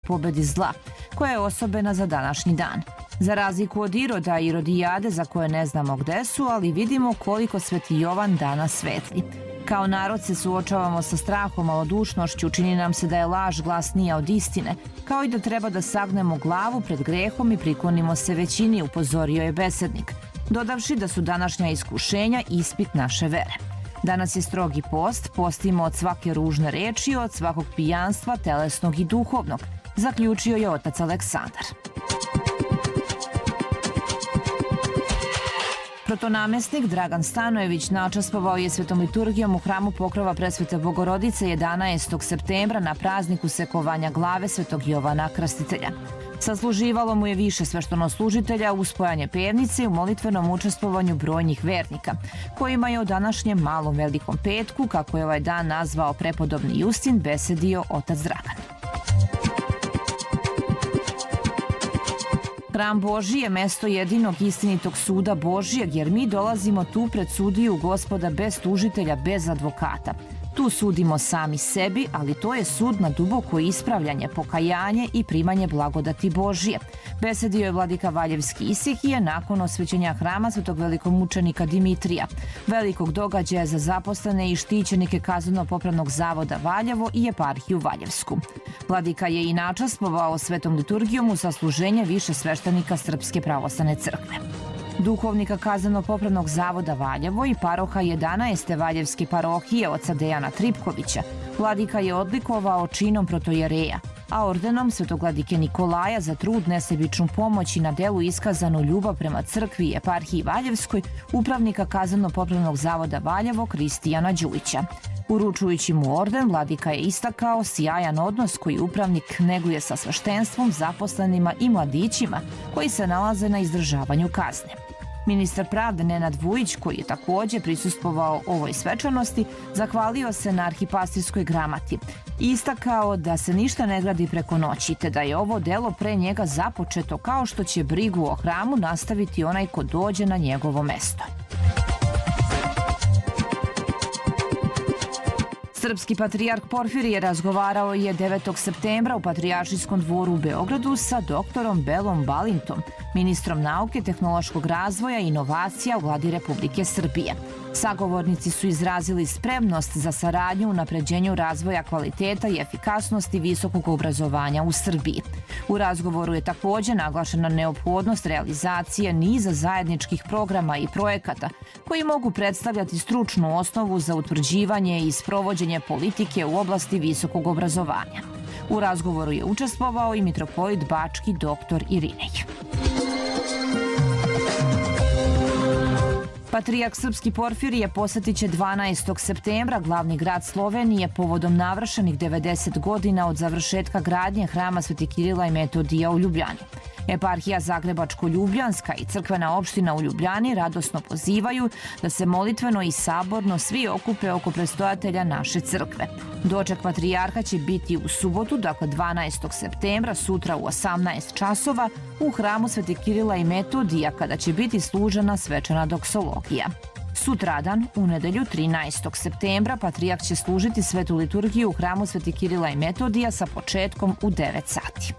pobedi zla, koja je osobena za današnji dan. Za razliku od Iroda i Irodijade za koje ne znamo gde su, ali vidimo koliko Sveti Jovan danas svetli. Kao narod se suočavamo sa strahom, malodušnošću, čini nam se da je laž glasnija od istine, kao i da treba da sagnemo glavu pred grehom i priklonimo se većini, upozorio je besednik, dodavši da su današnja iskušenja ispit naše vere. Danas je strogi post, postimo od svake ružne reči, od svakog pijanstva, telesnog i duhovnog, zaključio je otac Aleksandar. Protonamestnik Dragan Stanojević načastvovao je svetom liturgijom u hramu Pokrova Presvete Bogorodice 11. septembra na prazniku sekovanja glave svetog Jovana Krstitelja. Sasluživalo mu je više sveštenoslужitelja uz spojanje pevnice i u molitvenom učestvovanju brojnih vernika, kojima je o današnjem malom velikom petku, kako je ovaj dan nazvao prepodobni Justin, besedio otac Dragan. Hram Božji je mesto jedinog istinitog suda Božijeg, jer mi dolazimo tu pred sudiju Gospoda bez tužitelja, bez advokata. Tu sudimo sami sebi, ali to je sud na duboko ispravljanje, pokajanje i primanje blagodati Božije, besedio je vladika Valjevski Isihije nakon osvećenja hrama svetog velikomučenika Dimitrija, velikog događaja za zaposlene i štićenike Kazneno-popravnog zavoda Valjevo i eparhiju Valjevsku. Vladika je i načastvovao svetom liturgijom u sasluženje više sveštenika Srpske pravoslavne crkve. Duhovnika Kazneno-popravnog zavoda Valjevo i paroha 11. Valjevske parohije oca Dejana Tripkovića vladika je odlikovao činom protojereja, a ordenom svetog vladike Nikolaja za trud, nesebičnu pomoć i na delu iskazanu ljubav prema crkvi i eparhiji Valjevskoj upravnika Kazneno-popravnog zavoda Valjevo Kristijana Đujića. Uručujući mu orden, vladika je istakao sjajan odnos koji upravnik neguje sa sveštenstvom, zaposlenima i mladićima koji se nalaze na izdržavanju kazne. Ministar pravde Nenad Vujić, koji je takođe prisustvovao ovoj svečanosti, zahvalio se na arhipastirskoj gramati i istakao da se ništa ne gradi preko noći, te da je ovo delo pre njega započeto, kao što će brigu o hramu nastaviti onaj ko dođe na njegovo mesto. Srpski patrijarh Porfirije razgovarao je 9. septembra u Patrijaršijskom dvoru u Beogradu sa doktorom Belom Balintom, ministrom nauke, tehnološkog razvoja i inovacija u vladi Republike Srbije. Sagovornici su izrazili spremnost za saradnju u unapređenju razvoja kvaliteta i efikasnosti visokog obrazovanja u Srbiji. U razgovoru je takođe naglašena neophodnost realizacije niza zajedničkih programa i projekata koji mogu predstavljati stručnu osnovu za utvrđivanje i sprovođenje politike u oblasti visokog obrazovanja. U razgovoru je učestvovao i mitropolit Bački dr. Irinej. Patrijarh Srpski Porfirije posetit će 12. septembra glavni grad Slovenije povodom navršenih 90 godina od završetka gradnje hrama Sveti Kirila i Metodija u Ljubljani. Eparhija Zagrebačko-Ljubljanska i crkvena opština u Ljubljani radosno pozivaju da se molitveno i saborno svi okupe oko predstojatelja naše crkve. Doček patrijarha će biti u subotu, dakle 12. septembra, sutra u 18 časova u hramu Sveti Kirila i Metodija, kada će biti služena svečana doksologija. Sutradan, u nedelju 13. septembra, patrijarh će služiti svetu liturgiju u hramu Sveti Kirila i Metodija sa početkom u 9 sati.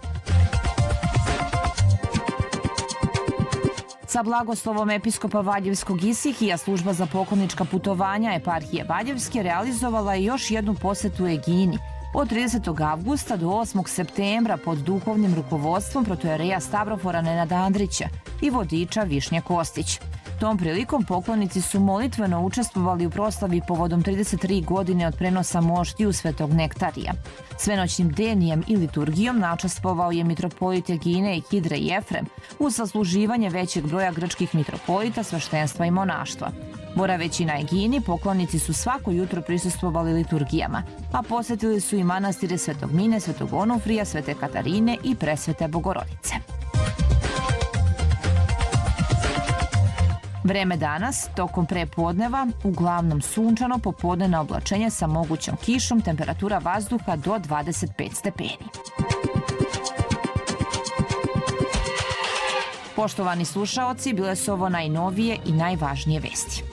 Sa blagoslovom episkopa Valjevskog Isihija služba za poklonička putovanja eparhije Valjevske realizovala je još jednu posetu Egini od 30. avgusta do 8. septembra pod duhovnim rukovodstvom protojereja Stavrofora Nenada Andrića i vodiča Višnje Kostić. Tom prilikom poklonici su molitveno učestvovali u proslavi povodom 33 godine od prenosa moštiju Svetog Nektarija. Svenoćnim denijem i liturgijom načastvovao je mitropolit Egine i Hidre Jefrem uz sasluživanje većeg broja grčkih mitropolita, sveštenstva i monaštva. Boraveći na Egini, poklonici su svako jutro prisustvovali liturgijama, a posetili su i manastire Svetog Mine, Svetog Onufrija, Svete Katarine i Presvete Bogorodice. Vreme danas, tokom prepodneva, uglavnom sunčano, popodnevno oblačenje sa mogućom kišom, temperatura vazduha do 25 stepeni. Poštovani slušaoci, bile su ovo najnovije i najvažnije vesti.